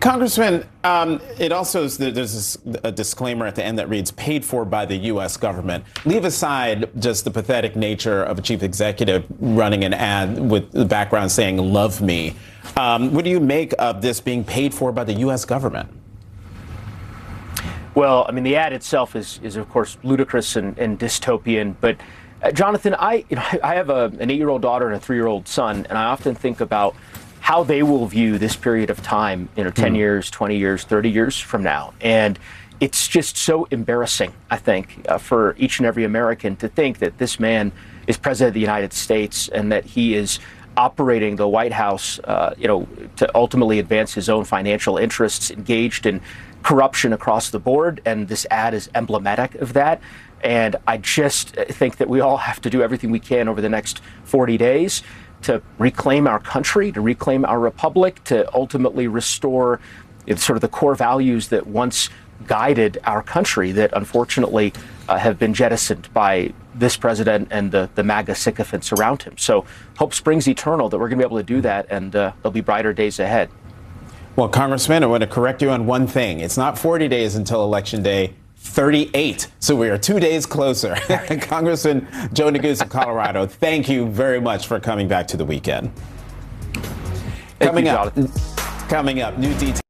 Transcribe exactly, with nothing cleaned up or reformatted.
Congressman, um, it also is, there's this, a disclaimer at the end that reads paid for by the U S government. Leave aside just the pathetic nature of a chief executive running an ad with the background saying love me. Um, what do you make of this being paid for by the U S government? Well, I mean, the ad itself is, is of course, ludicrous and, and dystopian. But, uh, Jonathan, I, you know, I have a, an eight-year-old daughter and a three-year-old son, and I often think about how they will view this period of time, you know, ten mm. years, twenty years, thirty years from now. And it's just so embarrassing, I think, uh, for each and every American to think that this man is president of the United States and that he is operating the White House, uh, you know, to ultimately advance his own financial interests, engaged in corruption across the board. And this ad is emblematic of that. And I just think that we all have to do everything we can over the next forty days to reclaim our country, to reclaim our republic, to ultimately restore sort of the core values that once guided our country that unfortunately uh, have been jettisoned by this president and the, the MAGA sycophants around him. So hope springs eternal that we're going to be able to do that, and uh, there'll be brighter days ahead. Well, Congressman, I want to correct you on one thing. It's not forty days until Election Day. thirty-eight. So we are two days closer. Congressman Joe Neguse of Colorado, thank you very much for coming back to the weekend. Thank Coming you, up, coming up, new details.